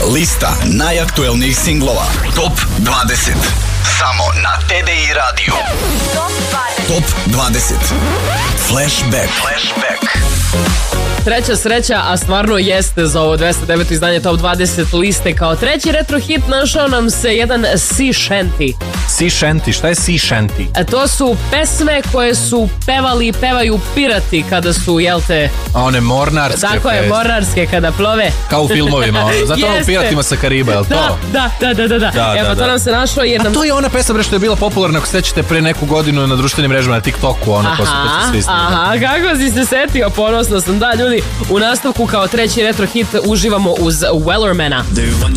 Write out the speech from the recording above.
Lista najaktuelnijih singlova. Top 20. Samo na TDI radiju. Top 20. Flashback. Treća sreća, a stvarno jeste za ovo 209. izdanje Top 20 liste. Kao treći retro hit našao nam se jedan Sea Shanty. Sea Shanty, šta je Sea Shanty? To su pesme koje su pevali i pevaju pirati kada su, jel te... A one mornarske. Tako je, mornarske kada plove. Kao u filmovima, zato ono Piratima sa Kariba, jel to? Da. Evo, to nam se našlo jer nam... A to je ona pesma što je bila popularna, ako sećate, pre neku godinu na društvenim mrežama, na TikToku, ono ko su svi snimali. Aha, kako si se setio, ponosno sam. Da, ljudi, u nastavku kao treći retro hit uživamo uz Wellermana. They want